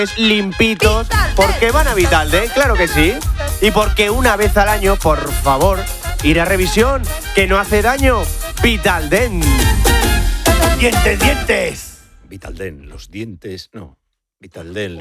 limpitos, porque van a Vitalden, claro que sí. Y porque una vez al año, por favor, ir a revisión, que no hace daño. Vitalden. ¡Dientes! Vitalden, los dientes, no. Vitalden,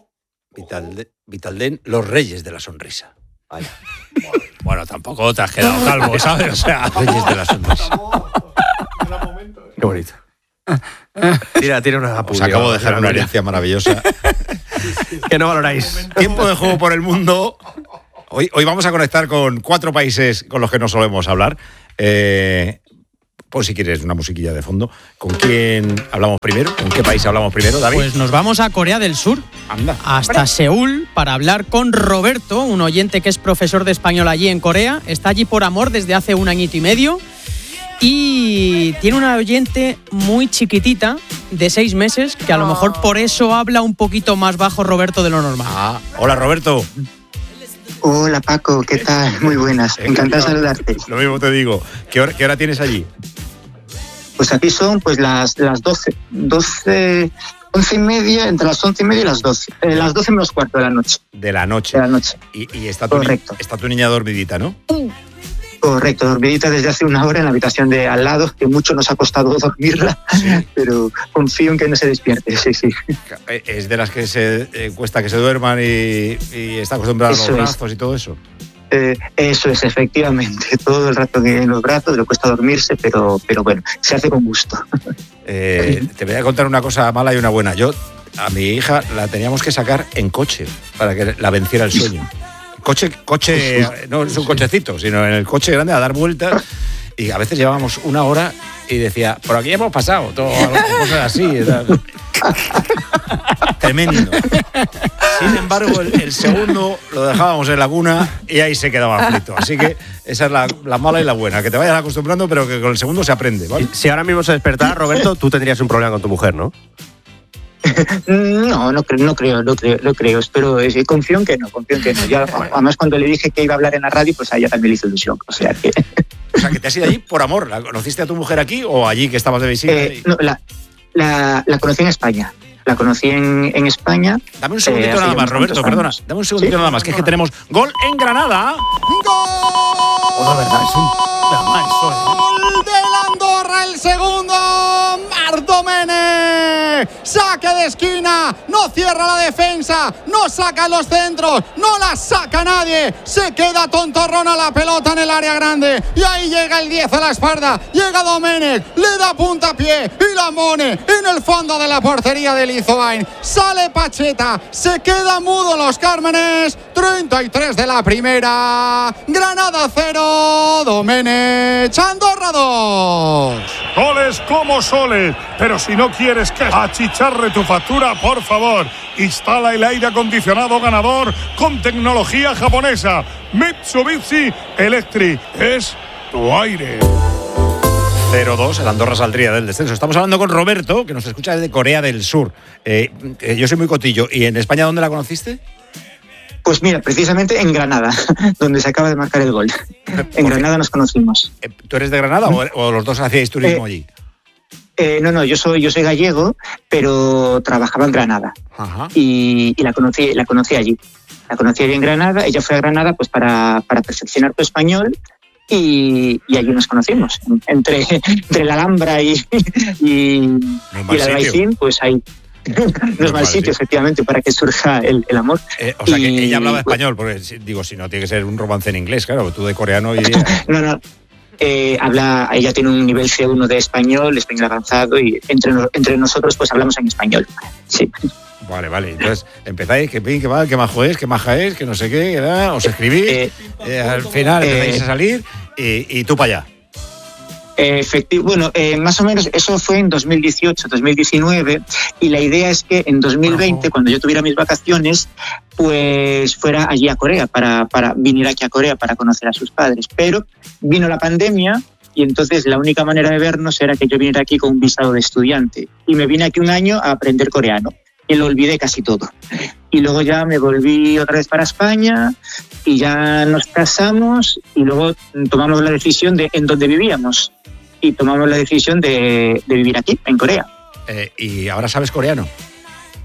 los reyes de la sonrisa. Vaya. Bueno, tampoco te has quedado calvo, ¿sabes? O sea, Reyes de la sonrisa. Qué bonito. Tira una Os acabo de dejar una herencia maravillosa. Que no valoráis. Tiempo de juego por el mundo. Hoy vamos a conectar con 4 países con los que no solemos hablar. Pues si quieres una musiquilla de fondo. ¿Con quién hablamos primero? ¿Con qué país hablamos primero, David? Pues nos vamos a Corea del Sur. Anda. Hasta Seúl para hablar con Roberto, un oyente que es profesor de español allí en Corea. Está allí por amor desde hace 1 añito y medio. Y tiene una oyente muy chiquitita, de 6 meses, que a lo mejor por eso habla un poquito más bajo Roberto de lo normal. Hola, Roberto. Hola, Paco, ¿qué tal? Muy buenas, encantado de saludarte. Lo mismo te digo. ¿Qué hora tienes allí? Pues aquí son pues las 12, 11 y media, entre las 11 y media y las 12. Las 12 menos cuarto de la noche. De la noche. Y está tu niña dormidita, ¿no? Correcto, dormidita desde hace 1 hora en la habitación de al lado, que mucho nos ha costado dormirla, ¿sí? Pero confío en que no se despierte, sí. ¿Es de las que se cuesta que se duerman y está acostumbrada a los brazos y todo eso? Eso es, efectivamente, todo el rato en los brazos, le cuesta dormirse, pero bueno, se hace con gusto. Te voy a contar una cosa mala y una buena. Yo a mi hija la teníamos que sacar en coche para que la venciera el sueño. Coche, no es un cochecito, sino en el coche grande a dar vueltas, y a veces llevábamos 1 hora y decía, por aquí hemos pasado, todo, cosas así. Tremendo. Sin embargo, el segundo lo dejábamos en la cuna y ahí se quedaba frito. Así que esa es la mala y la buena, que te vayas acostumbrando, pero que con el segundo se aprende, ¿vale? Si ahora mismo se despertara, Roberto, tú tendrías un problema con tu mujer, ¿no? No creo. Espero, confío en que no. Yo, además, cuando le dije que iba a hablar en la radio, pues a ella también le hizo ilusión. O sea, que te has ido allí por amor. ¿La conociste a tu mujer aquí o allí que estabas de visita? No, la conocí en España. La conocí en España. Dame un segundito nada más, Roberto, perdona. Dame un segundito nada más, que es que tenemos gol en Granada. ¡Gol! La verdad, es un drama eso, ¡Gol del Andorra, el segundo! Mardomene, saque de esquina, no cierra la defensa, no saca los centros, no la saca nadie, se queda tontorrona la pelota en el área grande y ahí llega el 10 a la espalda, llega Domenech, le da puntapié y la pone en el fondo de la portería del Lizoain, sale Pacheta, se queda mudo los Cármenes, 33 de la primera, Granada 0, Domenech, Andorra 2. Goles como soles, pero si no quieres que achicharre tu factura, por favor, instala el aire acondicionado ganador con tecnología japonesa. Mitsubishi Electric es tu aire. 0-2, el Andorra saldría del descenso. Estamos hablando con Roberto, que nos escucha desde Corea del Sur. Yo soy muy cotillo. ¿Y en España dónde la conociste? Pues mira, precisamente en Granada, donde se acaba de marcar el gol. En Granada nos conocimos. ¿Tú eres de Granada o los dos hacíais turismo allí? No, yo soy gallego, pero trabajaba en Granada. Ajá. Y la conocí allí. La conocí allí en Granada. Ella fue a Granada pues para perfeccionar tu español y allí nos conocimos. Entre la Alhambra y el Albaicín, pues ahí. No es mal sitio, efectivamente, para que surja el amor. O sea, que ella hablaba español, porque digo, si no, tiene que ser un romance en inglés, claro, tú de coreano y... No. Ella tiene un nivel C1 de español avanzado, y entre nosotros pues hablamos en español. Sí. Vale. Entonces empezáis, que mal, que majo es, que maja es, que no sé qué, os escribís, al final empezáis a salir y tú para allá. Más o menos eso fue en 2018, 2019, y la idea es que en 2020, cuando yo tuviera mis vacaciones, pues fuera allí a Corea, para venir aquí a Corea para conocer a sus padres. Pero vino la pandemia y entonces la única manera de vernos era que yo viniera aquí con un visado de estudiante. Y me vine aquí 1 año a aprender coreano y lo olvidé casi todo. Y luego ya me volví otra vez para España y ya nos casamos y luego tomamos la decisión de en dónde vivíamos. Y tomamos la decisión de vivir aquí, en Corea. ¿Y ahora sabes coreano?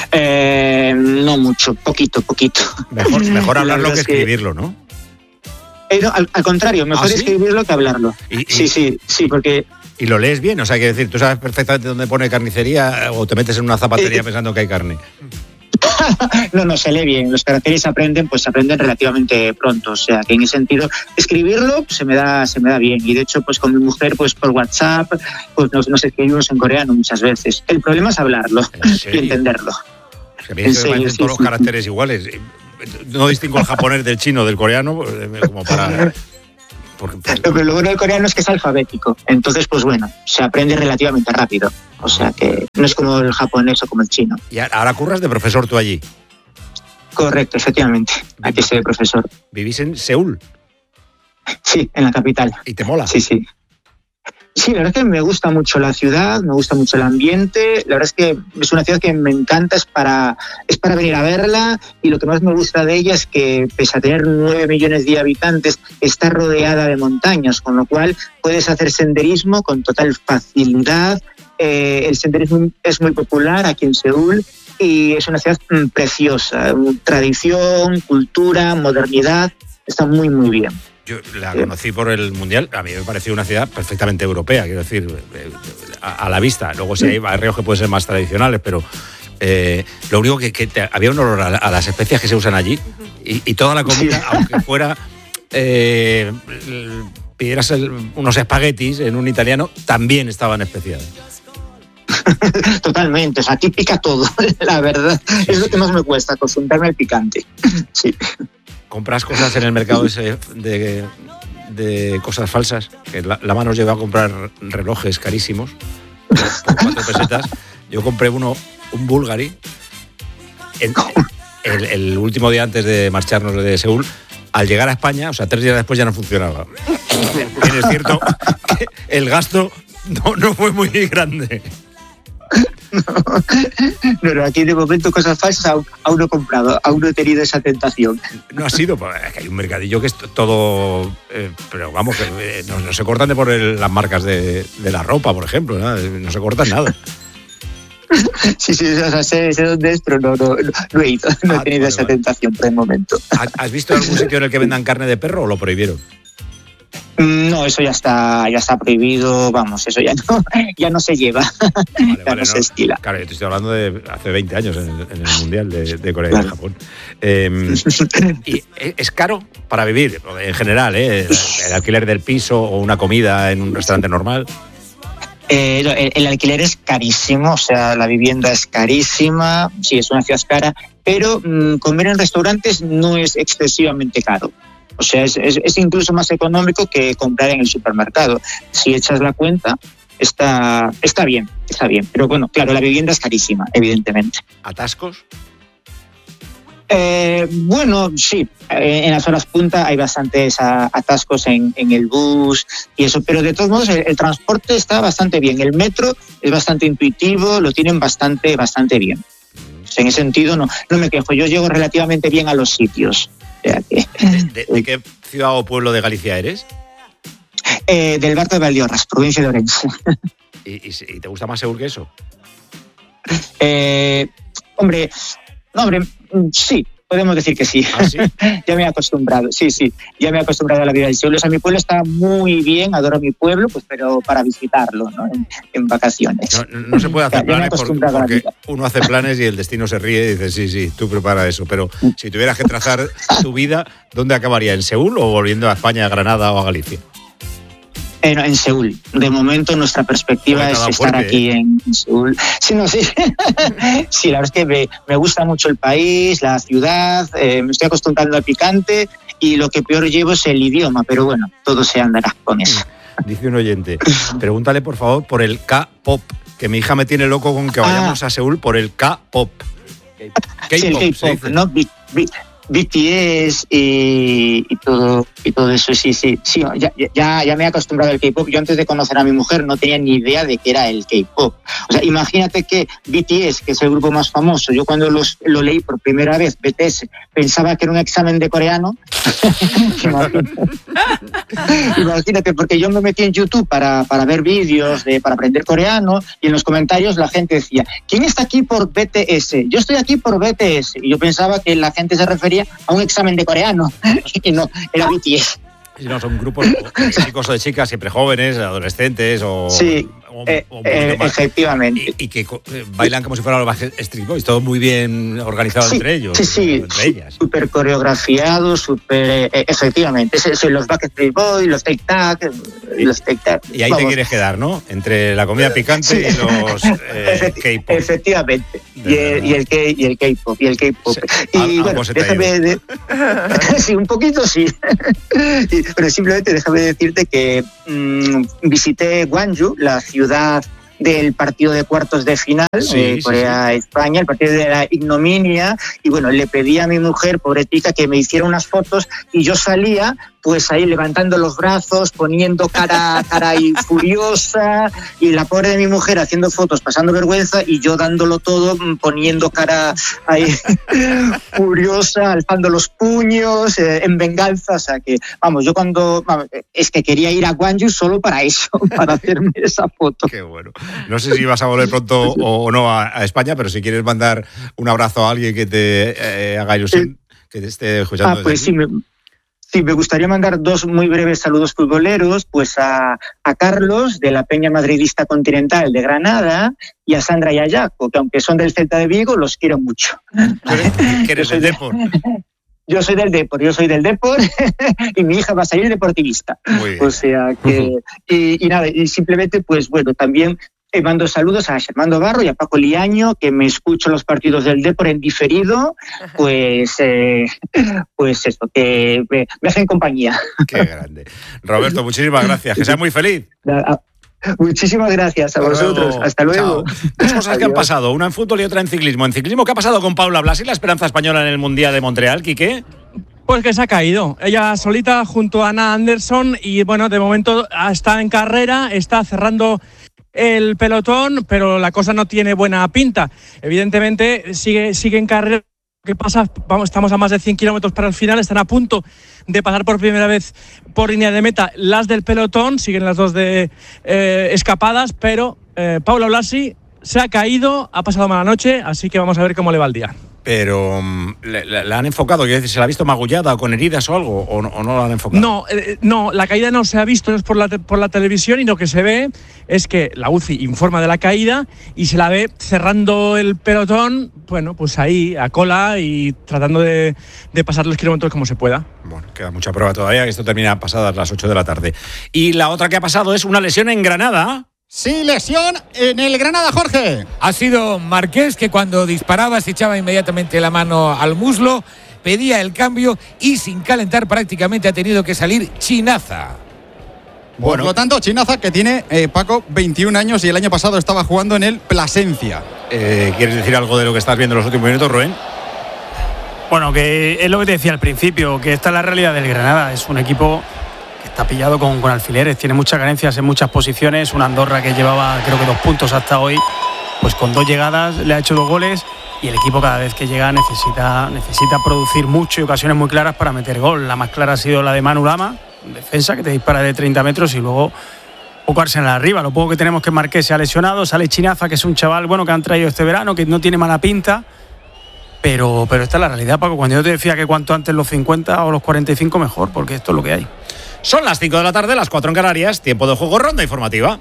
No mucho, poquito. Mejor hablarlo que escribirlo, ¿no? No, al contrario, mejor ¿sí? escribirlo que hablarlo. Sí, porque... ¿Y lo lees bien? O sea, quiero decir, ¿tú sabes perfectamente dónde pone carnicería o te metes en una zapatería pensando que hay carne? No, se lee bien. Los caracteres se aprenden relativamente pronto. O sea, que en ese sentido, escribirlo se me da bien. Y de hecho, pues con mi mujer, pues por WhatsApp, pues nos escribimos en coreano muchas veces. El problema es hablarlo y entenderlo. Se me dice que parecen todos los caracteres iguales. No distingo el japonés del chino, del coreano, como para... Pero lo bueno del coreano es que es alfabético. Entonces, pues bueno, se aprende relativamente rápido. O sea que no es como el japonés o como el chino. ¿Y ahora curras de profesor tú allí? Correcto, efectivamente. Aquí soy de profesor. ¿Vivís en Seúl? Sí, en la capital. ¿Y te mola? Sí. Sí, la verdad es que me gusta mucho la ciudad, me gusta mucho el ambiente. La verdad es que es una ciudad que me encanta, es para venir a verla, y lo que más me gusta de ella es que, pese a tener 9 millones de habitantes, está rodeada de montañas, con lo cual puedes hacer senderismo con total facilidad. El senderismo es muy popular aquí en Seúl y es una ciudad preciosa. Tradición, cultura, modernidad, está muy, muy bien. Yo la conocí por el Mundial, a mí me pareció una ciudad perfectamente europea, quiero decir, a la vista. Luego sí hay barrios que pueden ser más tradicionales, pero lo único que había un olor a las especias que se usan allí, y toda la comida, aunque fuera pidieras unos espaguetis en un italiano, también estaban especiados. Totalmente, o sea, aquí pica todo, la verdad. Es lo que más me cuesta, acostumbrarme al picante. Sí. ¿Compras cosas en el mercado ese de cosas falsas? Que la mano nos lleva a comprar relojes carísimos por 4 pesetas. Yo compré un Bulgari el último día antes de marcharnos de Seúl. Al llegar a España, o sea, 3 días después ya no funcionaba. Bien, es cierto que el gasto no fue muy grande. No, aquí de momento cosas falsas aún no he comprado, aún no he tenido esa tentación. No ha sido, es que hay un mercadillo que es todo, pero vamos, que no se cortan de por las marcas de la ropa, por ejemplo, no se cortan nada. Sí, o sea, sé dónde es, pero no he ido, no he tenido esa tentación por el momento. ¿Has visto algún sitio en el que vendan carne de perro o lo prohibieron? No, eso ya está prohibido, vamos, eso ya no se lleva, vale, no se estila. Claro, yo te estoy hablando de hace 20 años en el Mundial de Corea y de Japón. ¿Y es caro para vivir, en general, el alquiler del piso o una comida en un restaurante normal? El alquiler es carísimo, o sea, la vivienda es carísima, sí, es una ciudad cara, pero comer en restaurantes no es excesivamente caro. O sea, es incluso más económico que comprar en el supermercado. Si echas la cuenta, está bien. Pero bueno, claro, la vivienda es carísima, evidentemente. ¿Atascos? Bueno, sí. En las horas punta hay bastantes atascos en el bus y eso, pero de todos modos el transporte está bastante bien. El metro es bastante intuitivo, lo tienen bastante bien. O sea, en ese sentido no me quejo. Yo llego relativamente bien a los sitios. ¿De qué ciudad o pueblo de Galicia eres? Del Barco de Valdeorras, provincia de Orense. ¿Y te gusta más Seúl que eso? Hombre, sí, podemos decir que sí. ¿Ah, sí? Ya me he acostumbrado, sí, ya me he acostumbrado a la vida de Seúl. O sea, mi pueblo está muy bien, adoro mi pueblo, pues pero para visitarlo, ¿no? En vacaciones. No se puede hacer planes porque uno hace planes y el destino se ríe y dice, sí, tú prepara eso. Pero si tuvieras que trazar tu vida, ¿dónde acabaría? ¿En Seúl o volviendo a España, a Granada o a Galicia? En Seúl. De momento nuestra perspectiva es estar aquí en Seúl. Sí, sí, la verdad es que me gusta mucho el país, la ciudad, me estoy acostumbrando al picante y lo que peor llevo es el idioma, pero bueno, todo se andará con eso. Dice un oyente, pregúntale por favor por el K-pop, que mi hija me tiene loco con que vayamos a Seúl por el K-pop. Sí, el K-pop, ¿no? BTS y todo eso, sí, ya me he acostumbrado al K-pop. Yo antes de conocer a mi mujer no tenía ni idea de qué era el K-pop. O sea, imagínate que BTS, que es el grupo más famoso, yo cuando lo leí por primera vez, BTS, pensaba que era un examen de coreano. Imagínate, porque yo me metí en YouTube para ver vídeos, para aprender coreano, y en los comentarios la gente decía, ¿quién está aquí por BTS? Yo estoy aquí por BTS. Y yo pensaba que la gente se refería a un examen de coreano, y no, era BTS. No, son grupos de chicos o de chicas siempre jóvenes, adolescentes o... Sí, efectivamente. Y que bailan como si fueran los Backstreet Boys, todo muy bien organizado entre ellos. Sí, entre ellas. Súper coreografiado, súper... efectivamente, son los Backstreet Boys, los Take Tac, Y ahí te quieres quedar, ¿no? Entre la comida picante y los K-pop. Efectivamente, y el K-pop. Sí. Y bueno, déjame... sí, un poquito sí. Pero simplemente déjame decirte que visité Gwangju, la ciudad del partido de cuartos de final de Corea-España, el partido de la ignominia, y bueno, le pedí a mi mujer, pobretica, que me hiciera unas fotos, y yo salía pues ahí levantando los brazos, poniendo cara ahí furiosa, y la pobre de mi mujer haciendo fotos, pasando vergüenza, y yo dándolo todo, poniendo cara ahí furiosa, alzando los puños, en venganza. O sea que, es que quería ir a Gwangju solo para eso, para hacerme esa foto. Qué bueno. No sé si vas a volver pronto o no a España, pero si quieres mandar un abrazo a alguien que te haga ilusión, que te esté escuchando. Pues sí, me gustaría mandar 2 muy breves saludos futboleros, pues a Carlos, de la Peña Madridista Continental de Granada, y a Sandra y a Jaco, que aunque son del Celta de Vigo, los quiero mucho. ¿Qué eres del Depor? Yo soy del Depor y mi hija va a salir deportivista. Muy bien. O sea que, y nada, y simplemente, pues bueno, también mando saludos a Germán Barro y a Paco Liaño, que me escucho los partidos del Depor en diferido, pues eso, que me hacen compañía. Qué grande. Roberto, muchísimas gracias, que seas muy feliz. Muchísimas gracias a vosotros. Hasta luego. Chao. 2 cosas que han pasado, una en fútbol y otra en ciclismo. En ciclismo, ¿qué ha pasado con Paula Blasi, la esperanza española en el Mundial de Montreal, Quique? Pues que se ha caído. Ella solita junto a Anna Anderson, y bueno, de momento está en carrera, está cerrando el pelotón, pero la cosa no tiene buena pinta. Evidentemente sigue en carrera. ¿Qué pasa? Estamos a más de 100 kilómetros para el final, están a punto de pasar por primera vez por línea de meta las del pelotón, siguen las 2 de escapadas, pero Paula Blasi se ha caído, ha pasado mala noche, así que vamos a ver cómo le va el día. Pero ¿la han enfocado? ¿Se la ha visto magullada, con heridas o algo? ¿O no la han enfocado? No, la caída no se ha visto, no es por la televisión, y lo que se ve es que la UCI informa de la caída y se la ve cerrando el pelotón, bueno, pues ahí a cola y tratando de pasar los kilómetros como se pueda. Bueno, queda mucha prueba todavía, que esto termina pasadas las 8 de la tarde. Y la otra que ha pasado es una lesión en Granada. Sí, lesión en el Granada, Jorge. Ha sido Marqués, que cuando disparaba se echaba inmediatamente la mano al muslo, pedía el cambio y sin calentar prácticamente ha tenido que salir Chinaza. Por lo tanto, Chinaza, que tiene, Paco, 21 años y el año pasado estaba jugando en el Plasencia. ¿Quieres decir algo de lo que estás viendo en los últimos minutos, Rubén? Bueno, que es lo que te decía al principio, que esta es la realidad del Granada. Es un equipo que está pillado con alfileres, tiene muchas carencias en muchas posiciones. Una Andorra que llevaba creo que 2 puntos hasta hoy, pues con 2 llegadas le ha hecho 2 goles, y el equipo cada vez que llega necesita producir mucho y ocasiones muy claras para meter gol. La más clara ha sido la de Manu Lama, defensa que te dispara de 30 metros, y luego poco Arsenal arriba. Lo poco que tenemos que Marqués se ha lesionado, sale Chinaza, que es un chaval bueno que han traído este verano, que no tiene mala pinta. Pero esta es la realidad, Paco. Cuando yo te decía que cuanto antes los 50 o los 45 mejor, porque esto es lo que hay. Son las 5 de la tarde, las 4 en Canarias, tiempo de juego, ronda informativa.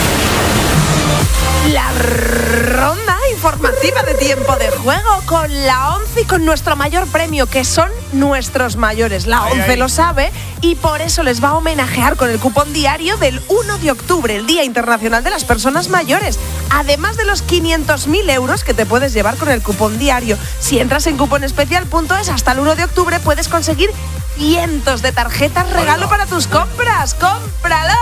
La ronda informativa de tiempo de juego con la ONCE y con nuestro mayor premio, que son nuestros mayores. La ONCE lo sabe y por eso les va a homenajear con el cupón diario del 1 de octubre, el Día Internacional de las Personas Mayores. Además de los 500.000 euros que te puedes llevar con el cupón diario. Si entras en cuponespecial.es hasta el 1 de octubre puedes conseguir cientos de tarjetas regalo para tus compras. ¡Cómpralo!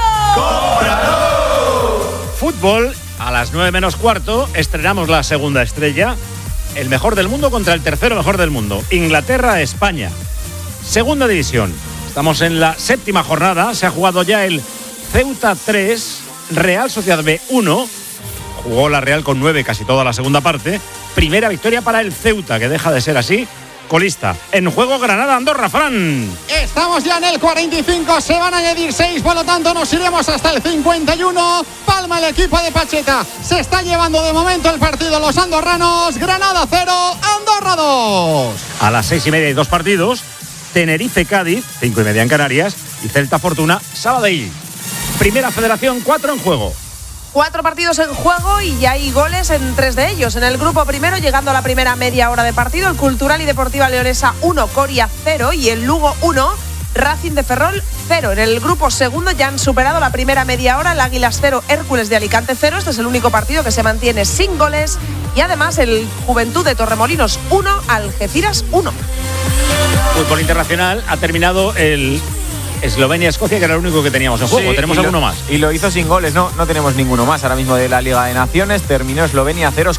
¡Cómpralo! Fútbol, a las 9 menos cuarto, estrenamos la segunda estrella. el mejor del mundo contra el tercero mejor del mundo. Inglaterra-España. Segunda división. Estamos en la 7ª jornada. Se ha jugado ya el Ceuta 3, Real Sociedad B 1. Jugó la Real con 9 casi toda la segunda parte. Primera victoria para el Ceuta, que deja de ser así colista. En juego Granada-Andorra, Fran. Estamos ya en el 45, se van a añadir 6, por lo tanto nos iremos hasta el 51. Palma el equipo de Pacheta. Se está llevando de momento el partido los andorranos. Granada 0, Andorra 2. A las 6:30 hay 2 partidos. Tenerife-Cádiz, 5:30 en Canarias. Y Celta-Fortuna, Sabadell. Primera Federación, 4 en juego. 4 partidos en juego y ya hay goles en 3 de ellos. En el grupo primero, llegando a la primera media hora de partido, el Cultural y Deportiva Leonesa 1, Coria 0 y el Lugo 1, Racing de Ferrol 0. En el grupo segundo ya han superado la primera media hora, el Águilas 0, Hércules de Alicante 0. Este es el único partido que se mantiene sin goles. Y además el Juventud de Torremolinos 1, Algeciras 1. Fútbol internacional, ha terminado el Eslovenia-Escocia, que era el único que teníamos en juego. ¿Tenemos alguno más? Y lo hizo sin goles, no tenemos ninguno más ahora mismo de la Liga de Naciones. Terminó Eslovenia 0,